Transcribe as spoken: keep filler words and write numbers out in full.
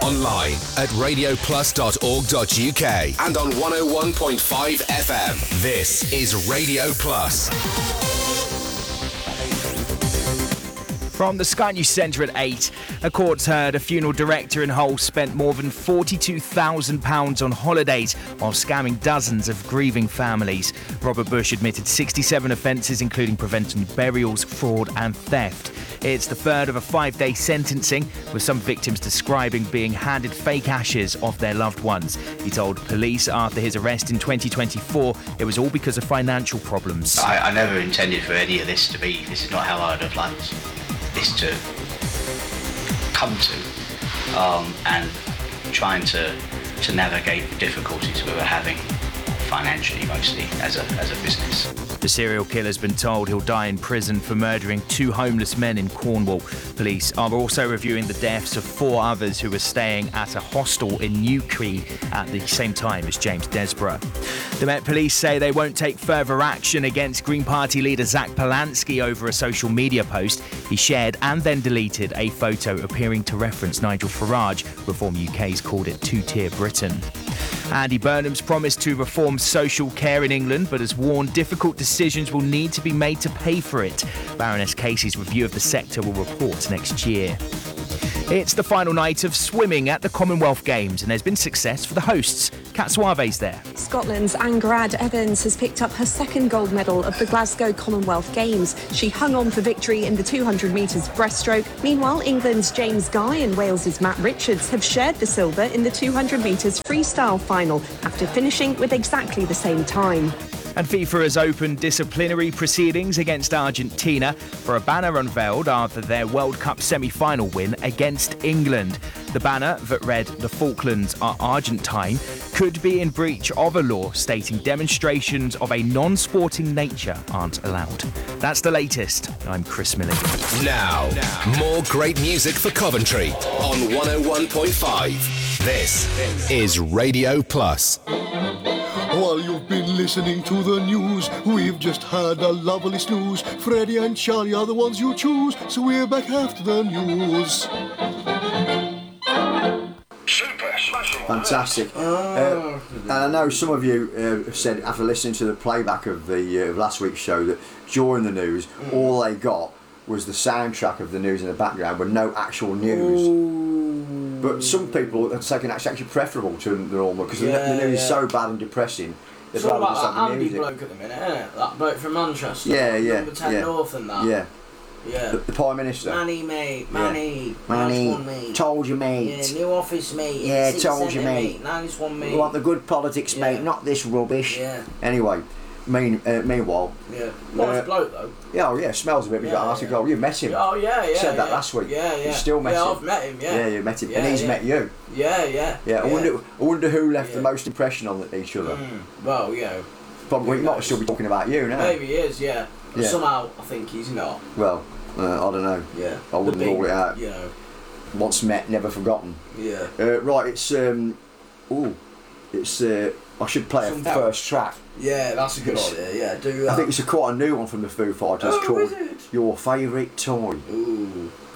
online at radio plus dot org dot u k and on one oh one point five F M. This is Radio Plus. From the Sky News Centre at eight, a court's heard a funeral director in Hull spent more than forty-two thousand pounds on holidays while scamming dozens of grieving families. Robert Bush admitted sixty-seven offences, including preventing burials, fraud and theft. It's the third of a five-day sentencing, with some victims describing being handed fake ashes of their loved ones. He told police after his arrest in twenty twenty-four it was all because of financial problems. I, I never intended for any of this to be, this is not how I'd have liked this to come to, um, and trying to to navigate the difficulties we were having financially, mostly as a as a business. The serial killer's been told he'll die in prison for murdering two homeless men in Cornwall. Police are also reviewing the deaths of four others who were staying at a hostel in Newquay at the same time as James Desborough. The Met Police say they won't take further action against Green Party leader Zach Polanski over a social media post. He shared and then deleted a photo appearing to reference Nigel Farage. Reform U K's called it two-tier Britain. Andy Burnham's promised to reform social care in England, but has warned difficult decisions will need to be made to pay for it. Baroness Casey's review of the sector will report next year. It's the final night of swimming at the Commonwealth Games, and there's been success for the hosts. Kat Suave's there. Scotland's Angrad Evans has picked up her second gold medal of the Glasgow Commonwealth Games. She hung on for victory in the two hundred metres breaststroke. Meanwhile, England's James Guy and Wales's Matt Richards have shared the silver in the two hundred metres freestyle final after finishing with exactly the same time. And FIFA has opened disciplinary proceedings against Argentina for a banner unveiled after their World Cup semi-final win against England. The banner that read "The Falklands are Argentine" could be in breach of a law stating demonstrations of a non-sporting nature aren't allowed. That's the latest. I'm Chris Milley. Now, more great music for Coventry on one oh one point five. This is Radio Plus. While you've been listening to the news, we've just had a lovely snooze. Freddie and Charlie are the ones you choose, so we're back after the news. Fantastic. Uh, and I know some of you uh, said after listening to the playback of the uh, of last week's show that during the news, mm. all they got was the soundtrack of the news in the background with no actual news. Ooh. But some people are saying it's actually preferable to the normal because yeah, the news yeah. is so bad and depressing. It's all about that Andy bloke at the minute, isn't it? That bloke from Manchester. Yeah, yeah. Number ten yeah. North and that. Yeah. Yeah. The, the Prime Minister. Manny, mate. Manny. Yeah. Manny. Nice one, mate. Told you, mate. Yeah, new office, mate. Yeah, told you, mate. Nice one, mate. We want the good politics, yeah. mate, not this rubbish. Yeah. Anyway, mean, uh, meanwhile... Yeah. Nice uh, bloke, though. Yeah, oh, yeah, smells a bit. We've yeah, got to yeah. go. You met him. Oh, yeah, yeah. Said that yeah. last week. Yeah, yeah. You still met yeah, him. Yeah, I've met him, yeah. Yeah, you met him. Yeah, and he's yeah. met you. Yeah, yeah. Yeah, I yeah. wonder I wonder who left yeah. the most impression on each other. Mm. Well, yeah. Probably, we might still be talking about you now. Maybe he is, yeah. But yeah. somehow, I think he's not. Well, uh, I don't know. Yeah. I wouldn't big, rule it out. You know. Once met, never forgotten. Yeah. Uh, right, it's... um. Ooh. It's... Uh, I should play Some a first track. Yeah, that's a good it's, idea. Yeah, do that. I think it's a quite a new one from the Foo Fighters oh, called Your Favourite Toy. Ooh.